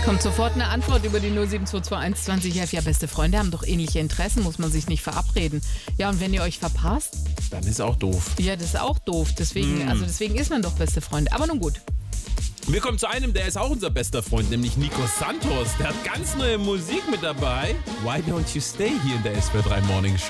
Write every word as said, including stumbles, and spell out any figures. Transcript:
Kommt sofort eine Antwort über die null sieben zwei zwei eins zwanzig elf. Ja, beste Freunde haben doch ähnliche Interessen, muss man sich nicht verabreden. Ja, und wenn ihr euch verpasst? Dann ist auch doof. Ja, das ist auch doof. Deswegen, mm. also deswegen ist man doch beste Freunde. Aber nun gut. Wir kommen zu einem, der ist auch unser bester Freund, nämlich Nico Santos. Der hat ganz neue Musik mit dabei. Why Don't You Stay hier in der S W R drei Morning Show.